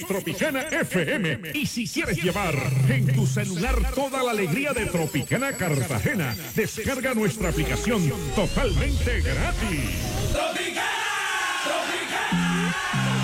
Tropicana FM. Y si quieres llevar en tu celular toda la alegría de Tropicana Cartagena, descarga nuestra aplicación totalmente gratis. Tropicana, Tropicana.